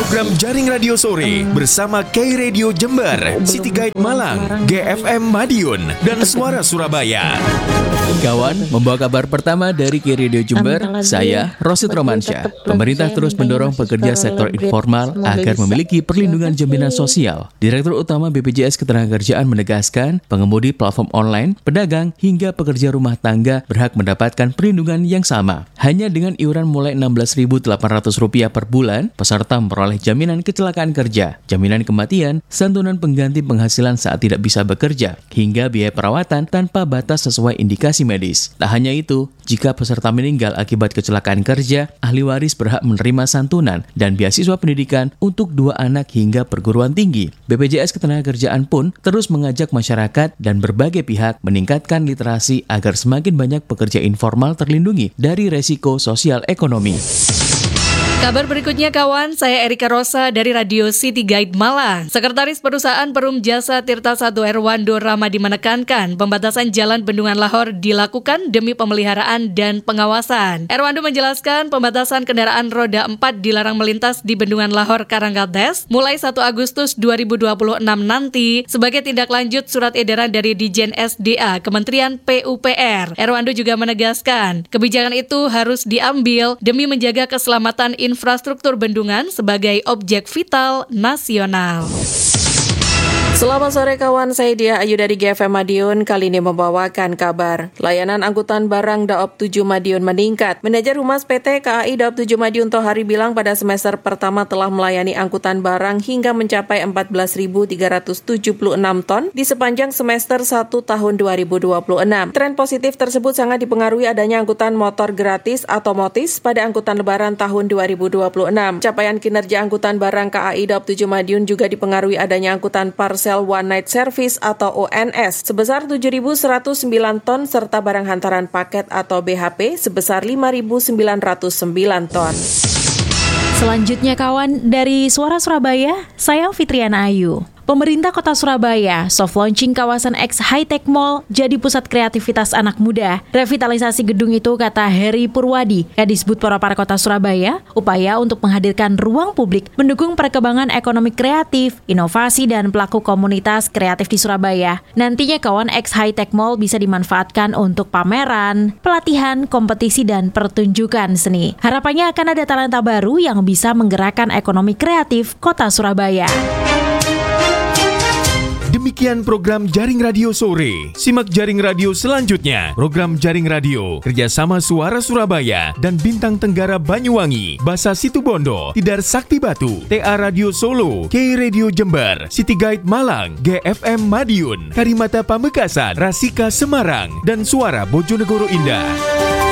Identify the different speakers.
Speaker 1: program Jaring Radio Sore bersama K-Radio Jember, City Guide Malang, GFM Madiun, dan Suara Surabaya.
Speaker 2: Kawan, membawa kabar pertama dari K-Radio Jember, saya Rosid Romansyah. Pemerintah terus mendorong pekerja sektor informal agar memiliki perlindungan jaminan sosial. Direktur Utama BPJS Ketenagakerjaan menegaskan, pengemudi platform online, pedagang, hingga pekerja rumah tangga berhak mendapatkan perlindungan yang sama. Hanya dengan iuran mulai Rp16.800 per bulan, peserta memperoleh jaminan kecelakaan kerja, jaminan kematian, santunan pengganti penghasilan saat tidak bisa bekerja, hingga biaya perawatan tanpa batas sesuai indikasi medis. Tak hanya itu, jika peserta meninggal akibat kecelakaan kerja, ahli waris berhak menerima santunan dan beasiswa pendidikan untuk 2 anak hingga perguruan tinggi. BPJS Ketenagakerjaan pun terus mengajak masyarakat dan berbagai pihak meningkatkan literasi agar semakin banyak pekerja informal terlindungi dari resiko sosial ekonomi.
Speaker 3: Kabar berikutnya kawan, saya Erika Rosa dari Radio City Guide Malang. Sekretaris Perusahaan Perum Jasa Tirta 1 Erwando Ramadi menekankan pembatasan jalan Bendungan Lahor dilakukan demi pemeliharaan dan pengawasan. Erwando menjelaskan pembatasan kendaraan roda 4 dilarang melintas di Bendungan Lahor Karangkates mulai 1 Agustus 2026 nanti sebagai tindak lanjut surat edaran dari Dijen SDA Kementerian PUPR. Erwando juga menegaskan kebijakan itu harus diambil demi menjaga keselamatan infrastruktur bendungan sebagai objek vital nasional. Selamat sore kawan, saya Dia Ayu dari GFM Madiun. Kali ini membawakan kabar layanan angkutan barang Daop 7 Madiun meningkat. Manajer Humas PT KAI Daop 7 Madiun Tohari bilang pada semester pertama telah melayani angkutan barang hingga mencapai 14.376 ton di sepanjang semester 1 tahun 2026. Tren positif tersebut sangat dipengaruhi adanya angkutan motor gratis atau motis pada angkutan lebaran tahun 2026. Capaian kinerja angkutan barang KAI Daop 7 Madiun juga dipengaruhi adanya angkutan parcel One Night Service atau ONS sebesar 7.109 ton serta barang hantaran paket atau BHP sebesar 5.909 ton.
Speaker 4: Selanjutnya kawan, dari Suara Surabaya, saya Fitriana Ayu. Pemerintah Kota Surabaya soft launching kawasan X High-Tech Mall jadi pusat kreativitas anak muda. Revitalisasi gedung itu, kata Heri Purwadi, Kadisbud Para Kota Surabaya, upaya untuk menghadirkan ruang publik, mendukung perkembangan ekonomi kreatif, inovasi, dan pelaku komunitas kreatif di Surabaya. Nantinya kawan, X High-Tech Mall bisa dimanfaatkan untuk pameran, pelatihan, kompetisi, dan pertunjukan seni. Harapannya akan ada talenta baru yang bisa menggerakkan ekonomi kreatif Kota Surabaya.
Speaker 1: Demikian program Jaring Radio Sore. Simak Jaring Radio selanjutnya. Program Jaring Radio kerjasama Suara Surabaya dan Bintang Tenggara Banyuwangi, Basa Situbondo, Tidar Sakti Batu, TA Radio Solo, K-Radio Jember, City Guide Malang, GFM Madiun, Karimata Pamekasan, Rasika Semarang, dan Suara Bojonegoro Indah.